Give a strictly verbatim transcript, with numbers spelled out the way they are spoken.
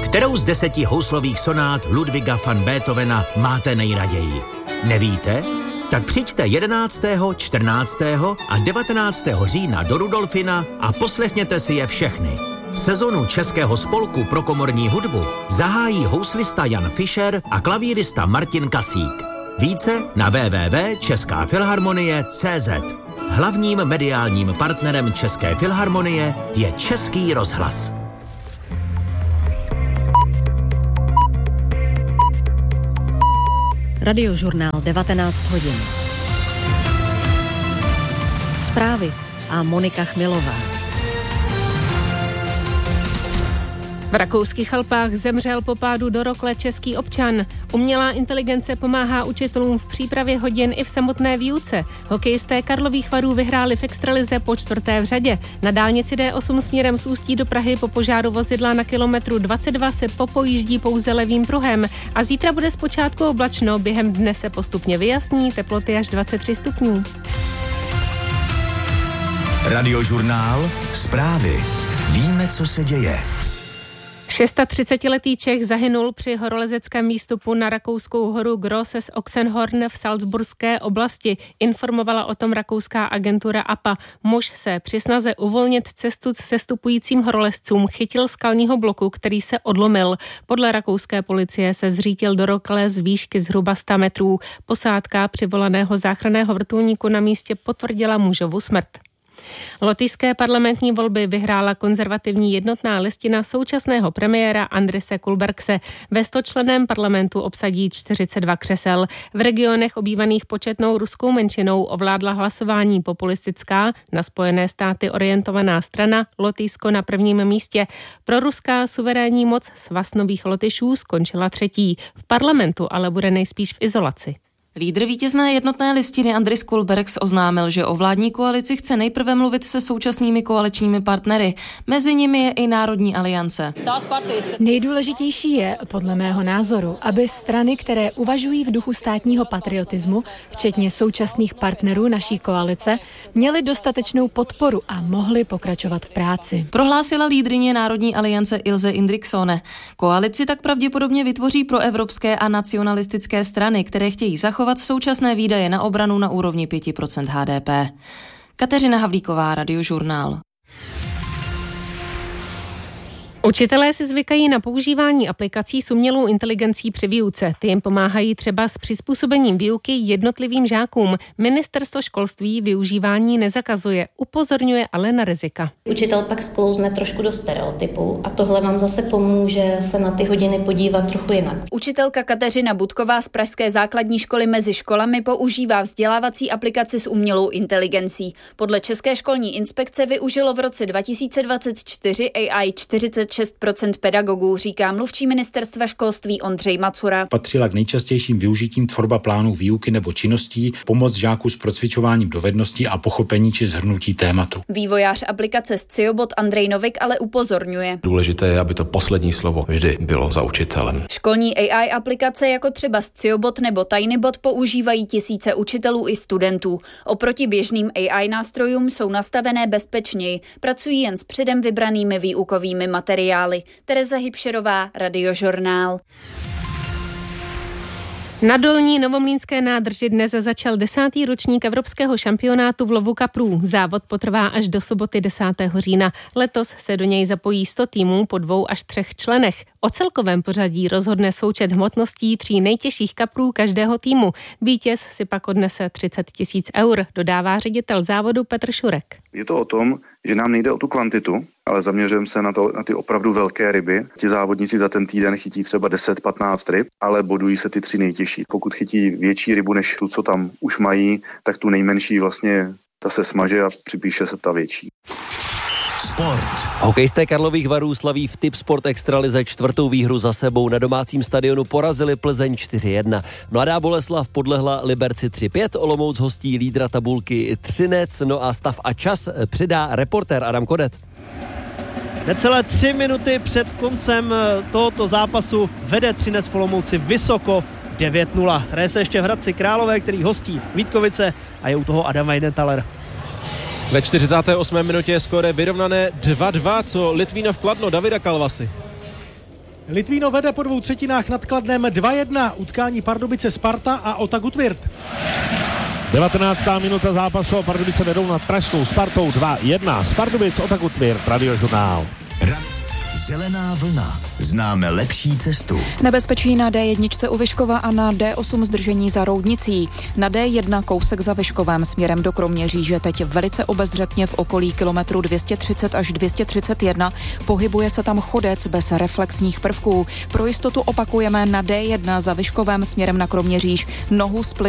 Kterou z deseti houslových sonát Ludwiga van Beethovena máte nejraději? Nevíte? Tak přijďte jedenáctého, čtrnáctého a devatenáctého října do Rudolfina a poslechněte si je všechny. Sezonu Českého spolku pro komorní hudbu zahájí houslista Jan Fischer a klavírista Martin Kasík. Více na w w w tečka česká filharmonie tečka cé zet. Hlavním mediálním partnerem České filharmonie je Český rozhlas. Radiožurnál devatenáct hodin. Zprávy a Monika Chmilová. V rakouských Alpách zemřel po pádu do rokle český občan. Umělá inteligence pomáhá učitelům v přípravě hodin i v samotné výuce. Hokejisté Karlových Varů vyhráli v extralize po čtvrté v řadě. Na dálnici D osm směrem z Ústí do Prahy po požáru vozidla na kilometru dvacet dva se popojíždí pouze levým pruhem. A zítra bude zpočátku oblačno, během dne se postupně vyjasní, teploty až dvacet tři stupňů. Radiožurnál, zprávy. Víme, co se děje. třicetišestiletý Čech zahynul při horolezeckém výstupu na rakouskou horu Grosses Oxenhorn v Salzburské oblasti. Informovala o tom rakouská agentura A P A. Muž se při snaze uvolnit cestu sestupujícím horolezcům chytil skalního bloku, který se odlomil. Podle rakouské policie se zřítil do rokle z výšky zhruba sto metrů. Posádka přivolaného záchranného vrtulníku na místě potvrdila mužovu smrt. Lotyšské parlamentní volby vyhrála konzervativní jednotná listina současného premiéra Andrise Kulbergse. Ve stočlenném parlamentu obsadí čtyřicet dva křesel. V regionech obývaných početnou ruskou menšinou ovládla hlasování populistická, na Spojené státy orientovaná strana Lotyšsko na prvním místě. Proruská suverénní moc Svaz nových Lotyšů skončila třetí. V parlamentu ale bude nejspíš v izolaci. Lídr vítězné jednotné listiny Andris Kulbergs oznámil, že o vládní koalici chce nejprve mluvit se současnými koaličními partnery. Mezi nimi je i Národní aliance. Nejdůležitější je, podle mého názoru, aby strany, které uvažují v duchu státního patriotismu, včetně současných partnerů naší koalice, měly dostatečnou podporu a mohly pokračovat v práci. Prohlásila lídryně Národní aliance Ilse Indriksone. Koalici tak pravděpodobně vytvoří proevropské a nacionalistické strany, které chtějí zachovat současné výdaje na obranu na úrovni pět procent H D P. Kateřina Havlíková, Radiožurnál. Učitelé si zvykají na používání aplikací s umělou inteligencí při výuce. Ty jim pomáhají třeba s přizpůsobením výuky jednotlivým žákům. Ministerstvo školství využívání nezakazuje, upozorňuje ale na rizika. Učitel pak sklouzne trošku do stereotypu a tohle vám zase pomůže se na ty hodiny podívat trochu jinak. Učitelka Kateřina Budková z pražské základní školy Mezi školami používá vzdělávací aplikaci s umělou inteligencí. Podle České školní inspekce využilo v roce dva tisíce dvacet čtyři A I čtyřicet šest procent pedagogů, říká mluvčí ministerstva školství Ondřej Macura. Patřila k nejčastějším využitím tvorba plánů výuky nebo činností, pomoc žáků s procvičováním dovedností a pochopení či shrnutí tématu. Vývojář aplikace Sciobot Andrej Novik ale upozorňuje. Důležité je, aby to poslední slovo vždy bylo za učitelem. Školní A I aplikace jako třeba Sciobot nebo Tinybot používají tisíce učitelů i studentů. Oproti běžným A I nástrojům jsou nastavené bezpečněji, pracují jen s předem vybranými výukovými materiály. Tereza Hybšerová, Radiožurnál. Na Dolní Novomlýnské nádrži dnes začal desátý ročník evropského šampionátu v lovu kaprů. Závod potrvá až do soboty desátého října. Letos se do něj zapojí sto týmů po dvou až třech členech. O celkovém pořadí rozhodne součet hmotností tří nejtěžších kaprů každého týmu. Vítěz si pak odnese třicet tisíc eur, dodává ředitel závodu Petr Šurek. Je to o tom, že nám nejde o tu kvantitu, ale zaměřujeme se na, to, na ty opravdu velké ryby. Ti závodníci za ten týden chytí třeba deset patnáct ryb, ale bodují se ty tři nejtěžší. Pokud chytí větší rybu než tu, co tam už mají, tak tu nejmenší vlastně ta se smaže a připíše se ta větší. Sport. Hokejisté Karlových Varů slaví v Tip Sport Extralize čtvrtou výhru za sebou. Na domácím stadionu porazili Plzeň čtyři jedna. Mladá Boleslav podlehla Liberci tři pět, Olomouc hostí lídra tabulky Třinec, no a stav a čas přidá reportér Adam Kodet. Necelé tři minuty před koncem tohoto zápasu vede Třinec v Olomouci vysoko devět nula. Hraje se ještě v Hradci Králové, který hostí Vítkovice a je u toho Adam Weidenthaler. Ve čtyřicáté osmé minutě je skóre vyrovnané dva dva, co Litvínov Kladno, Davida Kalvasy. Litvíno vede po dvou třetinách nad Kladnem dva jedna. Utkání Pardubice Sparta a Ota Gutwirt. devatenáctá minuta zápasu a Pardubice vedou nad pražskou Spartou dva jedna. Z Pardubic Ota Gutwirt, Radiožurnál. Zelená vlna. Známe lepší cestu. Nebezpečí na D jedna u Vyškova a na D osm zdržení za Roudnicí. Na D jedna kousek za Vyškovem směrem do Kroměříže teď velice obezřetně v okolí kilometru dvě stě třicet až dvě stě třicet jedna. Pohybuje se tam chodec bez reflexních prvků. Pro jistotu opakujeme na D jedna za Vyškovem směrem na Kroměříž nohu spli